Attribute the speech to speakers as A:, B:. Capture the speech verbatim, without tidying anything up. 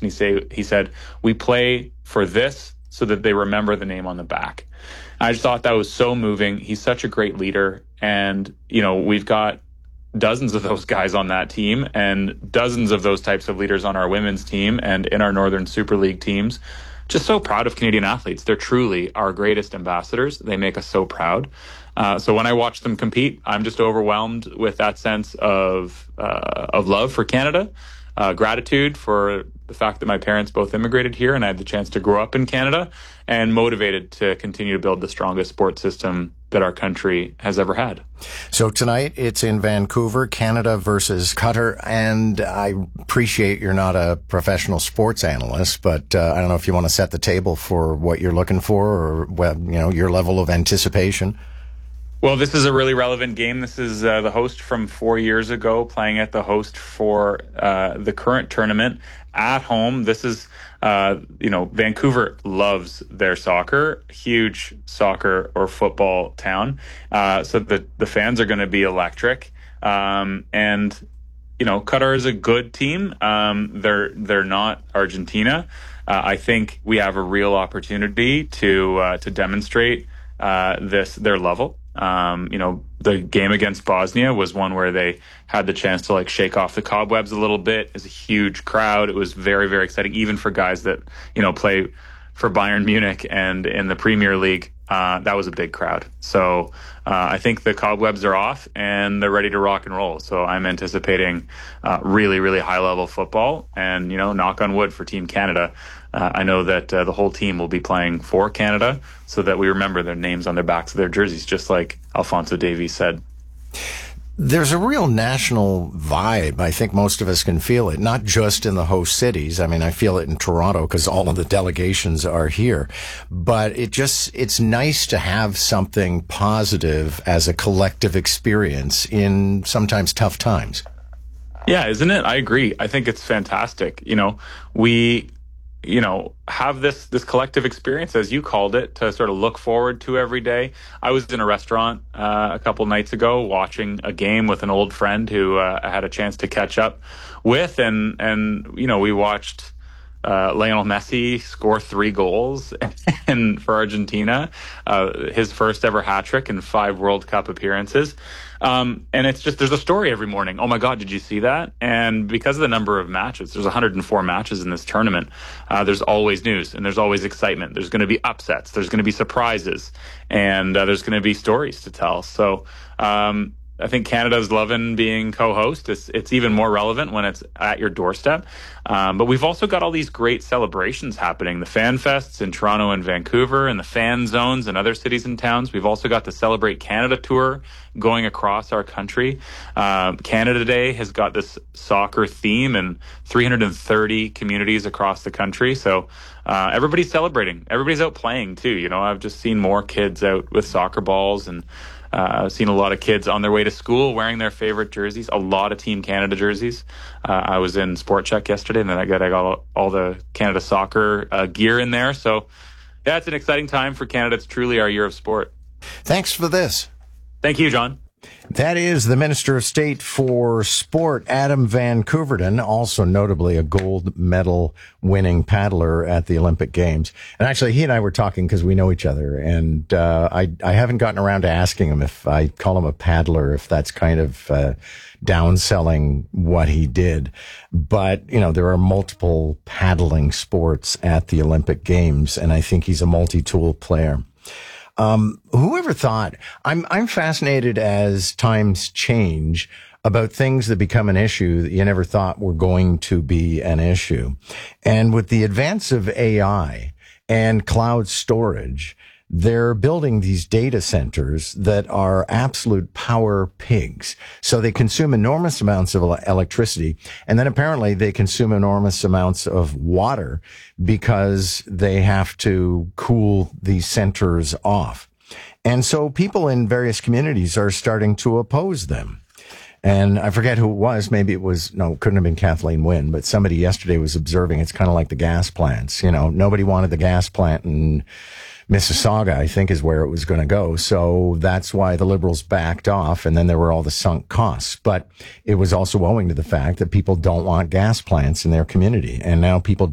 A: and he say he said, "We play for this so that they remember the name on the back." I just thought that was so moving. He's such a great leader, and you know, we've got dozens of those guys on that team and dozens of those types of leaders on our women's team and in our Northern Super League teams. Just so proud of Canadian athletes. They're truly our greatest ambassadors. They make us so proud. Uh, so when I watch them compete, I'm just overwhelmed with that sense of uh, of love for Canada, uh, gratitude for the fact that my parents both immigrated here and I had the chance to grow up in Canada, and motivated to continue to build the strongest sports system that our country has ever had.
B: So tonight it's in Vancouver, Canada versus Qatar, and I appreciate you're not a professional sports analyst, but uh, I don't know if you want to set the table for what you're looking for, or well, you know, your level of anticipation.
A: Well, this is a really relevant game. This is uh, the host from four years ago playing at the host for uh, the current tournament at home. This is, uh, you know, Vancouver loves their soccer, huge soccer or football town. Uh, so the, the fans are going to be electric. Um, and, you know, Qatar is a good team. Um, they're, they're not Argentina. Uh, I think we have a real opportunity to, uh, to demonstrate uh, this, their level. Um, you know, the game against Bosnia was one where they had the chance to like shake off the cobwebs a little bit. It was a huge crowd. It was very, very exciting, even for guys that, you know, play for Bayern Munich and in the Premier League. Uh, that was a big crowd. So uh, I think the cobwebs are off and they're ready to rock and roll. So I'm anticipating uh, really, really high level football, and, you know, knock on wood for Team Canada. Uh, I know that uh, the whole team will be playing for Canada so that we remember their names on their backs of their jerseys, just like Alphonso Davies said.
B: There's a real national vibe. I think most of us can feel it, not just in the host cities. I mean, I feel it in Toronto because all of the delegations are here. But it just, it's nice to have something positive as a collective experience in sometimes tough times.
A: Yeah, isn't it? I agree. I think it's fantastic. You know, we... you know, have this, this collective experience, as you called it, to sort of look forward to every day. I was in a restaurant uh, a couple nights ago watching a game with an old friend who uh, I had a chance to catch up with. And, and you know, we watched uh, Lionel Messi score three goals and for Argentina, uh, his first ever hat trick in five World Cup appearances. Um, and it's just, there's a story every morning. Oh my God, did you see that? And because of the number of matches, there's one hundred four matches in this tournament. Uh, there's always news and there's always excitement. There's going to be upsets. There's going to be surprises, and uh, there's going to be stories to tell. So, um, I think Canada's loving being co-host. It's, it's even more relevant when it's at your doorstep. Um, but we've also got all these great celebrations happening. The fan fests in Toronto and Vancouver, and the fan zones in other cities and towns. We've also got the Celebrate Canada tour going across our country. Uh, Canada Day has got this soccer theme in three hundred thirty communities across the country. So uh, everybody's celebrating. Everybody's out playing too. You know, I've just seen more kids out with soccer balls, and Uh, I've seen a lot of kids on their way to school wearing their favorite jerseys, a lot of Team Canada jerseys. Uh, I was in Sport Check yesterday, and then I got, I got all, all the Canada soccer uh, gear in there. So, yeah, it's an exciting time for Canada. It's truly our year of sport.
B: Thanks for this.
A: Thank you, John.
B: That is the Minister of State for Sport, Adam Van Koeverden, also notably a gold medal winning paddler at the Olympic Games. And actually, he and I were talking because we know each other, and uh, I I haven't gotten around to asking him if I call him a paddler, if that's kind of uh, downselling what he did. But, you know, there are multiple paddling sports at the Olympic Games, and I think he's a multi-tool player. Um, whoever thought, I'm, I'm fascinated as times change about things that become an issue that you never thought were going to be an issue. And with the advance of A I and cloud storage, they're building these data centers that are absolute power pigs. So they consume enormous amounts of electricity, and then apparently they consume enormous amounts of water because they have to cool these centers off. And so people in various communities are starting to oppose them. And I forget who it was. Maybe it was, no, it couldn't have been Kathleen Wynne, but somebody yesterday was observing it's kind of like the gas plants. You know, nobody wanted the gas plant in Mississauga, I think, is where it was going to go. So that's why the Liberals backed off, and then there were all the sunk costs. But it was also owing to the fact that people don't want gas plants in their community. And now people